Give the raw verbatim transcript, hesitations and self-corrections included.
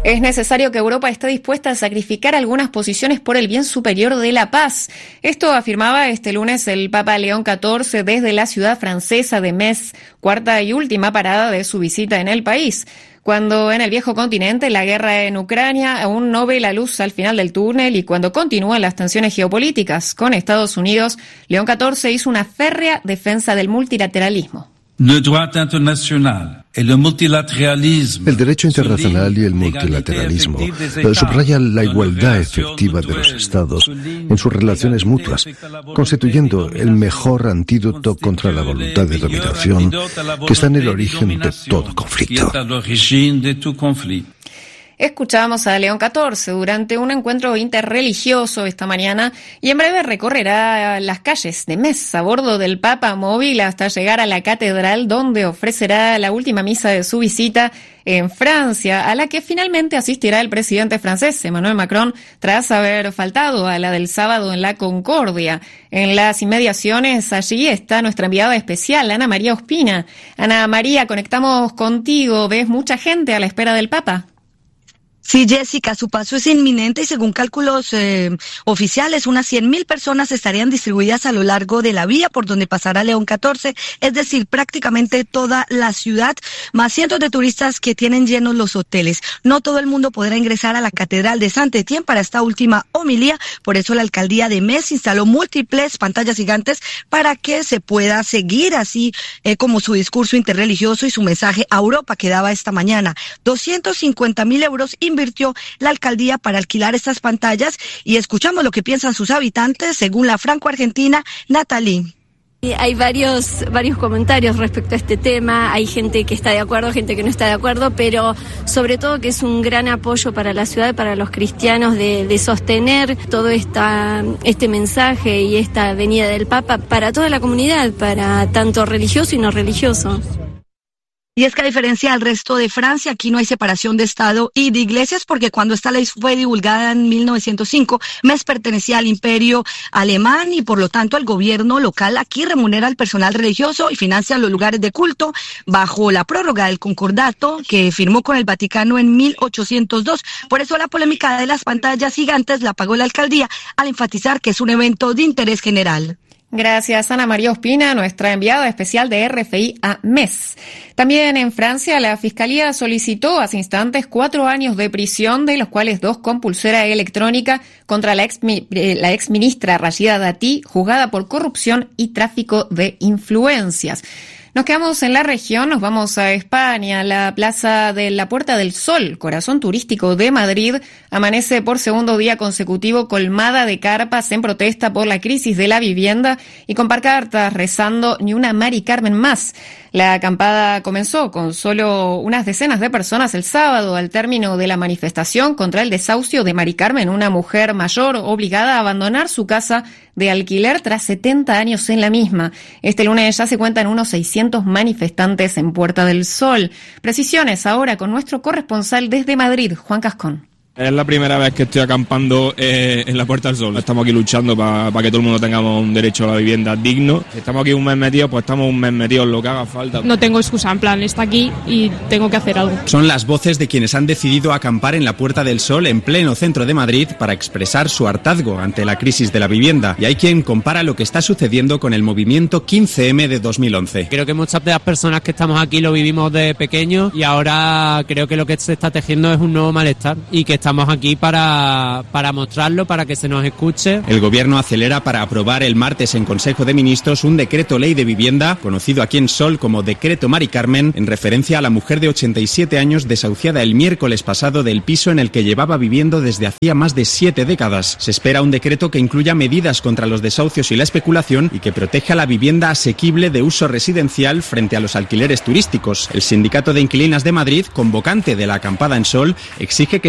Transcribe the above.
Es necesario que Europa esté dispuesta a sacrificar algunas posiciones por el bien superior de la paz. Esto afirmaba este lunes el Papa León catorce desde la ciudad francesa de Metz, cuarta y última parada de su visita en el país. Cuando en el viejo continente la guerra en Ucrania aún no ve la luz al final del túnel y cuando continúan las tensiones geopolíticas con Estados Unidos, León catorce hizo una férrea defensa del multilateralismo. Le droit international et le multilatéralisme. El derecho internacional y el multilateralismo subraya la igualdad efectiva de los Estados en sus relaciones mutuas, constituyendo el mejor antídoto contra la voluntad de dominación que está en el origen de todo conflicto. Escuchábamos a León catorce durante un encuentro interreligioso esta mañana y en breve recorrerá las calles de Metz a bordo del Papa móvil hasta llegar a la catedral donde ofrecerá la última misa de su visita en Francia, a la que finalmente asistirá el presidente francés Emmanuel Macron tras haber faltado a la del sábado en la Concordia. En las inmediaciones allí está nuestra enviada especial, Ana María Ospina. Ana María, conectamos contigo. ¿Ves mucha gente a la espera del Papa? Sí, Jessica, su paso es inminente y según cálculos eh, oficiales, unas cien mil personas estarían distribuidas a lo largo de la vía por donde pasará León catorce, es decir, prácticamente toda la ciudad, más cientos de turistas que tienen llenos los hoteles. No todo el mundo podrá ingresar a la Catedral de Saint-Étienne para esta última homilía, por eso la alcaldía de Metz instaló múltiples pantallas gigantes para que se pueda seguir así eh, como su discurso interreligioso y su mensaje a Europa que daba esta mañana. doscientos cincuenta mil euros invirtió la alcaldía para alquilar estas pantallas y escuchamos lo que piensan sus habitantes según la franco-argentina Natalie. Hay varios, varios comentarios respecto a este tema, hay gente que está de acuerdo, gente que no está de acuerdo, pero sobre todo que es un gran apoyo para la ciudad, para los cristianos de, de sostener todo esta, este mensaje y esta venida del Papa para toda la comunidad, para tanto religioso y no religioso. Y es que a diferencia del resto de Francia, aquí no hay separación de Estado y de iglesias, porque cuando esta ley fue divulgada en mil novecientos cinco, Metz pertenecía al Imperio Alemán y por lo tanto el gobierno local aquí remunera al personal religioso y financia los lugares de culto bajo la prórroga del concordato que firmó con el Vaticano en mil ochocientos dos. Por eso la polémica de las pantallas gigantes la pagó la alcaldía al enfatizar que es un evento de interés general. Gracias, Ana María Ospina, nuestra enviada especial de R F I a Metz. También en Francia, la Fiscalía solicitó hace instantes cuatro años de prisión, de los cuales dos con pulsera electrónica, contra la ex, la exministra Rachida Dati, juzgada por corrupción y tráfico de influencias. Nos quedamos en la región, nos vamos a España. La plaza de la Puerta del Sol, corazón turístico de Madrid, amanece por segundo día consecutivo colmada de carpas en protesta por la crisis de la vivienda y con pancartas rezando "Ni una Mari Carmen más". La acampada comenzó con solo unas decenas de personas el sábado al término de la manifestación contra el desahucio de Mari Carmen, una mujer mayor obligada a abandonar su casa de alquiler tras setenta años en la misma. Este lunes ya se cuentan unos seiscientos manifestantes en Puerta del Sol. Precisiones ahora con nuestro corresponsal desde Madrid, Juan Cascón. Es la primera vez que estoy acampando eh, en la Puerta del Sol. Estamos aquí luchando para pa que todo el mundo tengamos un derecho a la vivienda digno. Si estamos aquí un mes metidos, pues estamos un mes metidos, lo que haga falta. No tengo excusa, en plan, está aquí y tengo que hacer algo. Son las voces de quienes han decidido acampar en la Puerta del Sol en pleno centro de Madrid para expresar su hartazgo ante la crisis de la vivienda. Y hay quien compara lo que está sucediendo con el movimiento quince eme de dos mil once. Creo que muchas de las personas que estamos aquí lo vivimos de pequeño y ahora creo que lo que se está tejiendo es un nuevo malestar y que estamos aquí para, para mostrarlo, para que se nos escuche. El gobierno acelera para aprobar el martes en Consejo de Ministros un decreto ley de vivienda, conocido aquí en Sol como Decreto Mari Carmen, en referencia a la mujer de ochenta y siete años desahuciada el miércoles pasado del piso en el que llevaba viviendo desde hacía más de siete décadas. Se espera un decreto que incluya medidas contra los desahucios y la especulación y que proteja la vivienda asequible de uso residencial frente a los alquileres turísticos. El Sindicato de Inquilinas de Madrid, convocante de la acampada en Sol, exige que